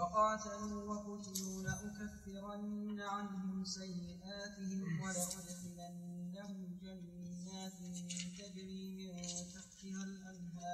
وقاتلوا وقتلوا لأكفرن عنهم سيئاتهم ولأدخلنهم جنات تجري من